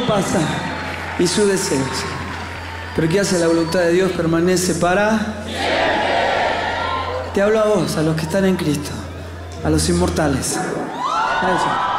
pasa y sus deseos. Pero que hace la voluntad de Dios permanece para siempre. Te hablo a vos, a los que están en Cristo, a los inmortales. A eso.